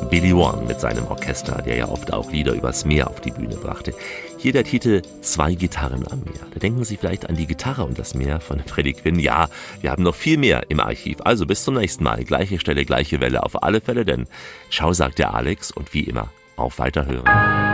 Billy One mit seinem Orchester, der ja oft auch Lieder übers Meer auf die Bühne brachte. Hier der Titel »Zwei Gitarren am Meer«. Da denken Sie vielleicht an die Gitarre und das Meer von Freddie Quinn. Ja, wir haben noch viel mehr im Archiv. Also bis zum nächsten Mal. Gleiche Stelle, gleiche Welle auf alle Fälle, denn ciao sagt der Alex und wie immer auf Weiterhören.